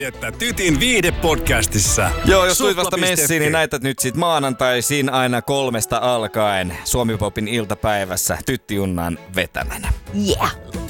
Että Tytin viihdepodcastissa. Joo, jos tulit vasta messiin, niin näytät nyt sit maanantaisin aina 3 alkaen Suomi Popin iltapäivässä Tytti Junnan vetämänä. Yeah!